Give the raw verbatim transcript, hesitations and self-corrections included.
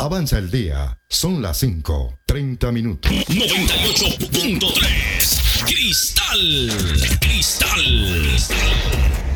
Avanza el día. Son las cinco, treinta minutos. noventa y ocho punto tres Cristal. Cristal. Cristal.